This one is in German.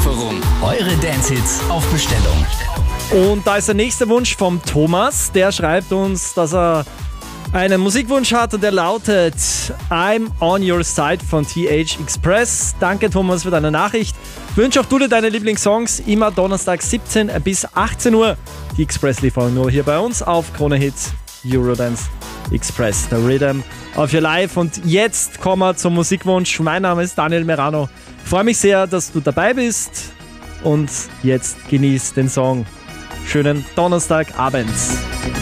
Auslieferung. Eure Dance-Hits auf Bestellung. Und da ist der nächste Wunsch vom Thomas. Der schreibt uns, dass er einen Musikwunsch hat und der lautet I'm on your side von TH Express. Danke Thomas für deine Nachricht. Wünsche auch du dir deine Lieblingssongs immer Donnerstag 17 bis 18 Uhr. Die Express-Lieferung nur hier bei uns auf Krone Hits Eurodance Express, the Rhythm of your life. Und jetzt kommen wir zum Musikwunsch. Mein Name ist Daniel Merano. Ich freue mich sehr, dass du dabei bist. Und jetzt genieß den Song. Schönen Donnerstagabend.